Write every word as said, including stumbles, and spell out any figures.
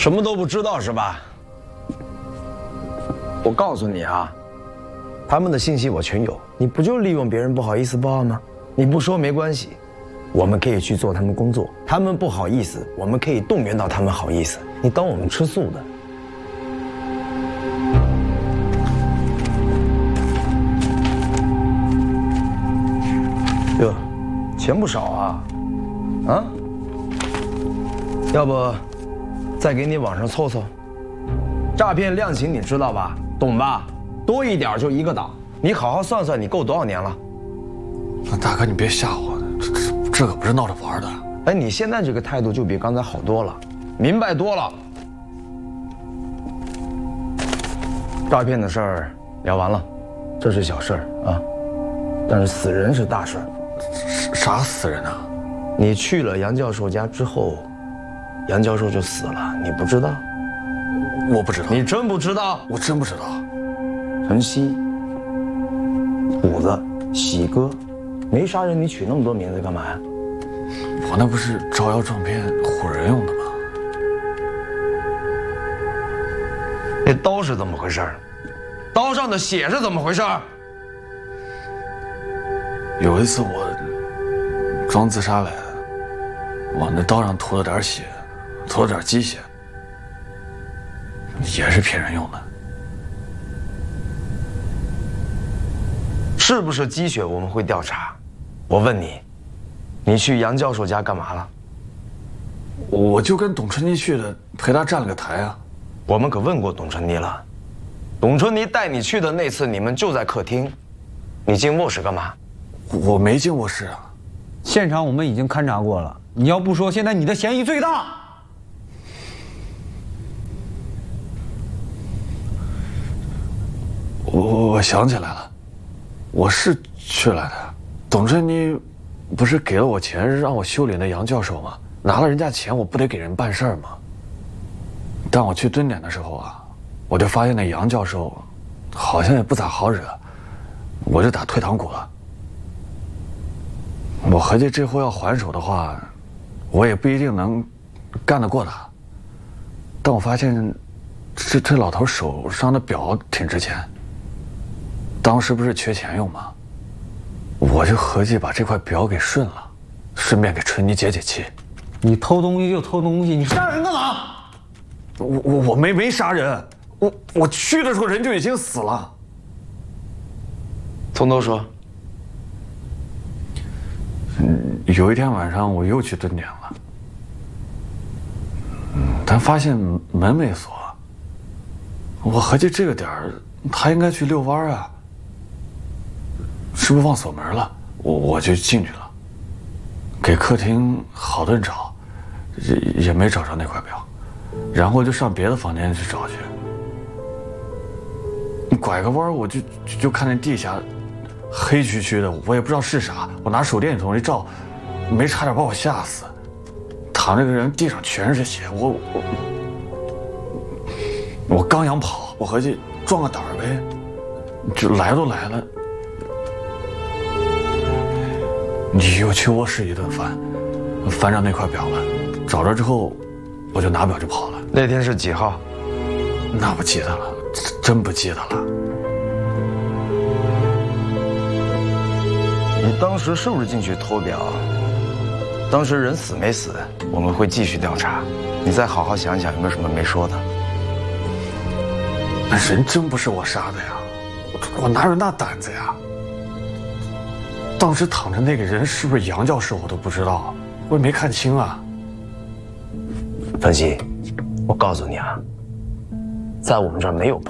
什么都不知道是吧？我告诉你啊，他们的信息我全有，你不就利用别人不好意思报案吗？你不说没关系，我们可以去做他们工作，他们不好意思，我们可以动员到他们好意思。你当我们吃素的？哟，钱不少啊，啊？要不再给你网上凑凑？诈骗量刑你知道吧？懂吧？多一点就一个档，你好好算算，你够多少年了？ 大哥，你别吓我，这这这可不是闹着玩的。 哎，你现在这个态度就比刚才好多了，明白多了。诈骗的事儿聊完了，这是小事儿啊，但是死人是大事儿。 啥死人啊？ 你去了杨教授家之后，杨教授就死了，你不知道？ 我不知道。 你真不知道？ 我真不知道。 陈曦、虎子、喜哥，没杀人，你取那么多名字干嘛呀？ 我那不是招摇撞骗唬人用的吗？ 那刀是怎么回事？刀上的血是怎么回事？ 有一次我装自杀来的，往那刀上涂了点血，涂了点鸡血，也是骗人用的。 是不是鸡血我们会调查。我问你，你去杨教授家干嘛了？ 我就跟董春妮去的，陪他站了个台啊。 我们可问过董春妮了，董春妮带你去的那次，你们就在客厅，你进卧室干嘛？ 我没进卧室啊。 现场我们已经勘察过了，你要不说，现在你的嫌疑最大。 我我想起来了，我是去来的。董春妮不是给了我钱让我修理那杨教授吗？拿了人家钱，我不得给人办事儿吗？但我去蹲点的时候啊，我就发现那杨教授好像也不咋好惹，我就打退堂鼓了。我合计这货要还手的话，我也不一定能干得过他。但我发现这这老头手上的表挺值钱，当时不是缺钱用吗？我就合计把这块表给顺了，顺便给春妮解解气。 你偷东西就偷东西，你杀人干嘛？ 我我我没没杀人，我我去的时候人就已经死了。 从头说。 嗯，有一天晚上我又去蹲点了，嗯，但发现门没锁。我合计这个点儿他应该去遛弯啊，是不是忘锁门了？我我就进去了，给客厅好顿找，也也没找着那块表，然后就上别的房间去找去。拐个弯我就就看见地下黑黢黢的，我也不知道是啥。我拿手电筒一照，没差点把我吓死。躺着个人，地上全是血。我我我刚想跑，我合计壮个胆儿呗，就来都来了。你又去卧室一顿翻，翻着那块表了，找着之后，我就拿表就跑了。 那天是几号？ 那不记得了，真不记得了。 你当时是不是进去偷表？当时人死没死？我们会继续调查。你再好好想想，有没有什么没说的？ 那人真不是我杀的呀，我哪有那胆子呀？当时躺着那个人是不是杨教授，我都不知道，我也没看清啊。 范希，我告诉你啊，在我们这儿没有